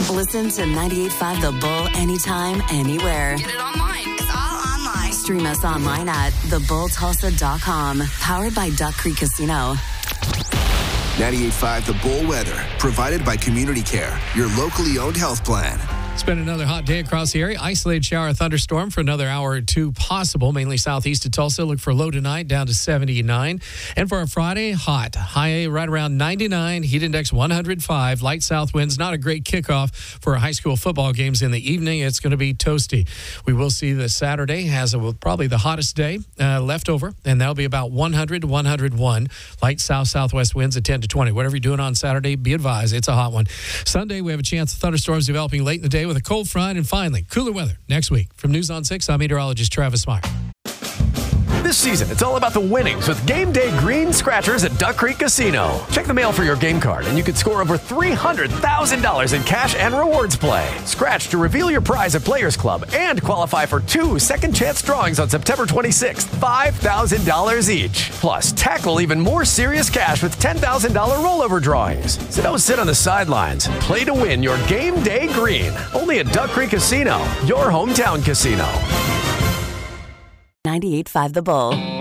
Listen to 98.5 The Bull anytime, anywhere. Get it online. It's all online. Stream us online at thebulltulsa.com. Powered by Duck Creek Casino. 98.5 The Bull weather, provided by Community Care, your locally owned health plan. It's been another hot day across the area. Isolated shower thunderstorm for another hour or two possible, mainly southeast of Tulsa. Look for low tonight down to 79. And for our Friday, hot. High right around 99, heat index 105, light south winds. Not a great kickoff for high school football games in the evening. It's going to be toasty. We will see that Saturday has probably the hottest day left over, and that'll be about 100 to 101. Light south-southwest winds at 10 to 20. Whatever you're doing on Saturday, be advised, it's a hot one. Sunday, we have a chance of thunderstorms developing late in the day with a cold front, and finally, cooler weather next week. From News on 6, I'm meteorologist Travis Meyer. This season, it's all about the winnings with Game Day Green Scratchers at Duck Creek Casino. Check the mail for your game card, and you could score over $300,000 in cash and rewards play. Scratch to reveal your prize at Players Club and qualify for 2 second-chance drawings on September 26th, $5,000 each. Plus, tackle even more serious cash with $10,000 rollover drawings. So don't sit on the sidelines. Play to win your Game Day Green. Only at Duck Creek Casino, your hometown casino. 98.5 The Bull.